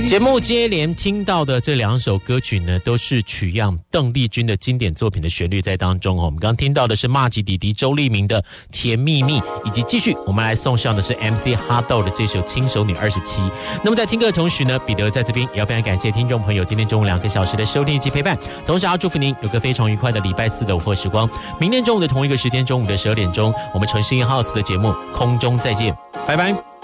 节目接连听到的这2首歌曲呢，都是取样邓丽君的经典作品的旋律在当中。我们刚听到的是骂吉弟弟周立明的《甜蜜蜜》，以及继续我们来送上的是 MC 哈豆的这首《轻熟女27》。那么在听歌的同时呢，彼得在这边也要非常感谢听众朋友今天中午2个小时的收听以及陪伴，同时要祝福您有个非常愉快的礼拜4的午后时光。明天中午的同一个时间，中午的12点钟，我们城市1号次的节目空中再见，拜拜。